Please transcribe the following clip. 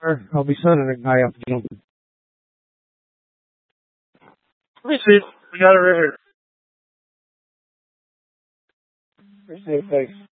Sir, I'll be sending a guy up to you. Let me see. We got it right here. Appreciate it. Thanks.